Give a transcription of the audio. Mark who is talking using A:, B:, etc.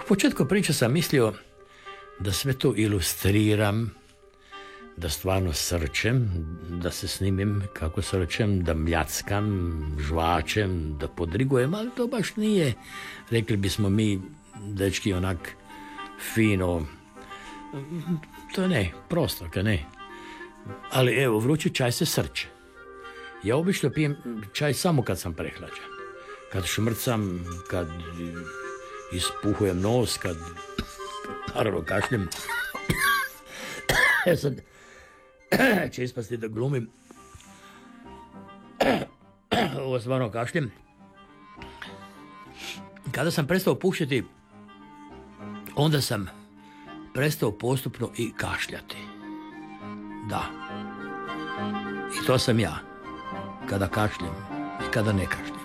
A: početku priče sam mislio da sve to ilustriram, da stvarno srčem, da se snimim kako srčem, da mljackam, žvačem, da podrigujem, ali to baš nije, rekli bismo mi, dečki, onak fino. To ne, prosto, ne. Ali evo, vrući čaj se srče. Ja obično pijem čaj samo kad sam prehlađen. Kad šmrcam, kad ispuhujem nos, kad naravno kašljem. Sad će ispasti da glumim. Ovo stvarno kašljem. Kada sam prestao pušiti, onda sam prestao postupno i kašljati. Da. I to sam ja. Kada kašljem i kada ne kašljem.